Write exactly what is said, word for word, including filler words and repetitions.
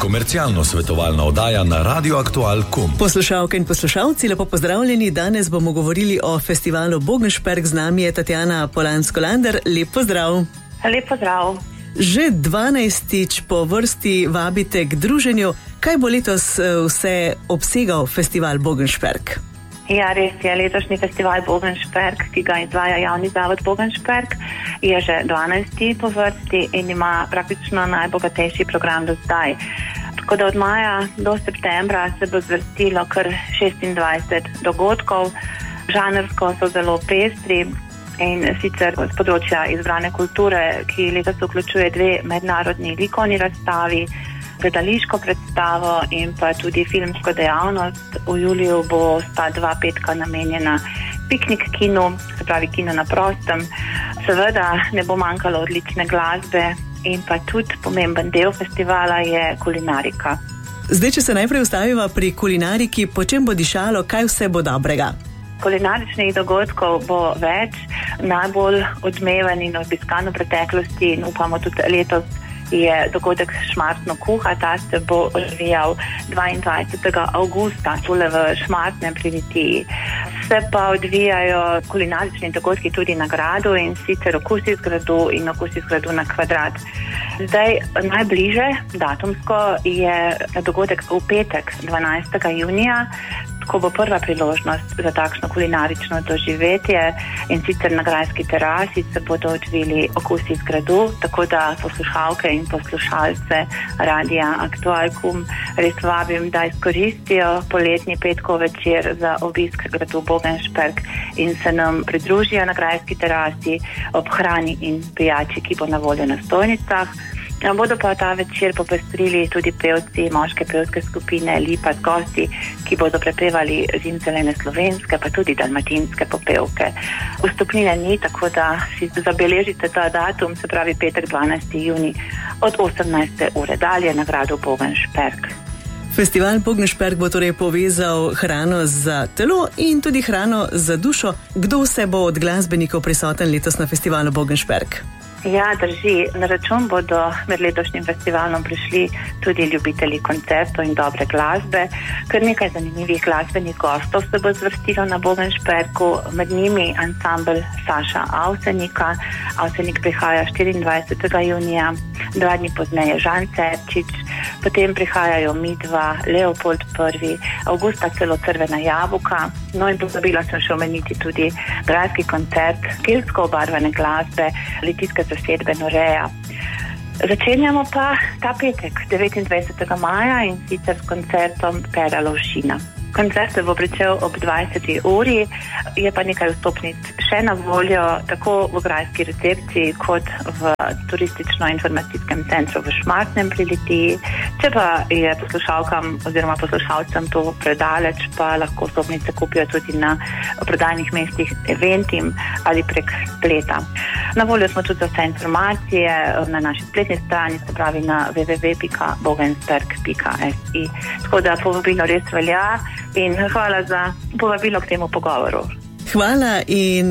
komercialno svetovalna oddaja na Radio Aktual pika com. Poslušalke in poslušalci, lepo pozdravljeni. Danes bomo govorili o festivalu Bogenšperk. Z nami je Tatjana Polansko-Lander. Lep pozdrav. Lep pozdrav. Že dvanajstič po vrsti vabite k druženju. Kaj bo letos vse obsegal festival Bogenšperk? Ja, res je. Letošnji festival Bogenšperk, ki ga izvaja javni zavod Bogenšperk, je že dvanajsti po vrsti in ima praktično najbogatejši program do zdaj. Tako da od maja do septembra se bo zvrstilo kar šestindvajset dogodkov. Žanrsko so zelo pestri in sicer z področja izbrane kulture, ki letos vključuje dve mednarodni likovni razstavi, gledališko predstavo in pa tudi filmsko dejavnost. V juliju bo sta dva petka namenjena piknik kinu, se pravi kino na prostem. Seveda ne bo manjkalo odlične glasbe in pa tudi pomemben del festivala je kulinarika. Zdaj, če se najprej ustaviva pri kulinariki, po čem bo dišalo, kaj vse bo dobrega? Kulinaričnih dogodkov bo več, najbolj odmeven in obiskan v preteklosti in upamo tudi letos je dogodek Šmartno kuha. Ta se bo odvijal dvaindvajsetega avgusta tule v Šmartnem pri Litiji. Se pa odvijajo kulinarični dogodki tudi na gradu in sicer Okusi z gradu in Okusi z gradu na kvadrat. Zdaj najbliže datumsko je dogodek v petek dvanajstega junija, ko bo prva priložnost za takšno kulinarično doživetje in sicer na grajski terasi se bodo odvili Okusi z gradu, tako da poslušalke in poslušalce Radia Aktual pika com res vabim, da izkoristijo poletni petkov večer za obisk gradu Bogenšperk in se nam pridružijo na grajski terasi ob hrani in pijači, ki bo na voljo na stojnicah. Bodo pa ta večer popestrili tudi pevci moške pevske skupine Lipa z gosti, ki bodo prepevali zimzelene slovenske, pa tudi dalmatinske popevke. Vstopnine ni, tako da si zabeležite ta datum, se pravi petek dvanajsti junij od osemnajste ure dalje na gradu Bogenšperk. Festival Bogenšperk bo torej povezal hrano za telo in tudi hrano za dušo. Kdo vse bo od glasbenikov prisoten letos na festivalu Bogenšperk? Ja, drži. Na račun bodo med letošnjim festivalom prišli tudi ljubitelji koncertov in dobre glasbe. Kar nekaj zanimivih glasbenih gostov se bo zvrstilo na Bogenšperku, med njimi ansambel Saša Avsenika. Avsenik prihaja štiriindvajsetega junija, dva dni pozneje Žan Cerčič, potem prihajajo Midva, Leopold prvi, avgusta celo Crvena jabuka. No in pozabila sem še omeniti tudi grajski koncert keltsko obarvane glasbe litijske zasedbe Noreja. Začenjamo pa ta petek, devetindvajsetega maja in sicer s koncertom Pera Lovšina. Koncert se bo pričel ob dvajseti uri, je pa nekaj vstopnic še na voljo, tako v grajski recepciji kot v turistično-informacijskem centru v Šmartnem pri Litiji. Če pa je poslušalkam oziroma poslušalcem to predaleč, pa lahko vstopnice kupijo tudi na prodajnih mestih Eventim ali prek spleta. Na voljo smo tudi za vse informacije na naši spletni strani, se pravi na w w w pika bogenšperk pika s i. Tako da povabilo res velja in hvala za povabilo k temu pogovoru. Hvala in